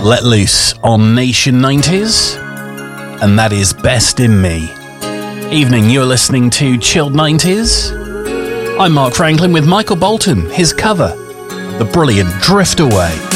Let Loose on Nation 90s, and that is Best in Me. Evening, you're listening to Chilled 90s. I'm Mark Franklin with Michael Bolton, his cover, the brilliant Drift Away.